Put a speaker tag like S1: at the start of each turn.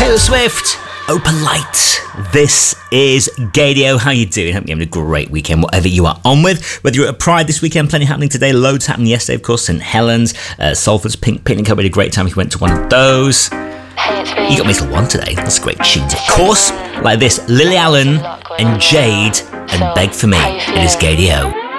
S1: Taylor Swift, Open Light. This is Gaydio. How you doing? Hope you're having a great weekend, whatever you are on with. Whether you're at Pride this weekend, plenty happening today. Loads happened yesterday, of course. St Helens, Salford's Pink Picnic. I had a great time if you went to one of those. You got Little One today. That's great tunes, of course. Like this, Lily Allen and Jade and Beg For Me. It is Gaydio.